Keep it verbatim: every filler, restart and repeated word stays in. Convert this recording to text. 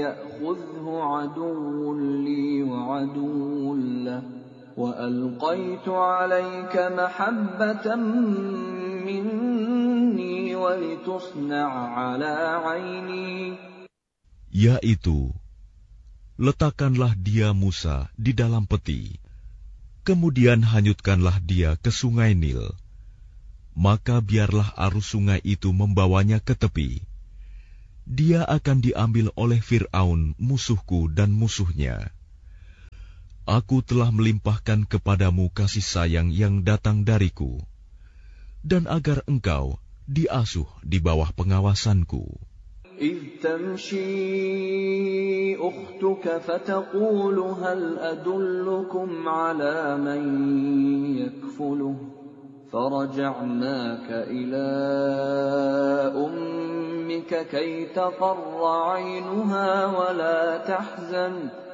يأخذه عدو لي وعدو له وألقيت عليك محبة مني ولتصنع على عيني. Yaitu, letakkanlah dia Musa di dalam peti, kemudian hanyutkanlah dia ke sungai Nil. Maka biarlah arus sungai itu membawanya ke tepi. Dia akan diambil oleh Fir'aun musuhku dan musuhnya. Aku telah melimpahkan kepadamu kasih sayang yang datang dariku, dan agar engkau diasuh di bawah pengawasanku. إذ تمشي أختك فتقول هل أدلكم على من يكفله فرجعناك إلى أمك كي تقر عينها ولا تحزن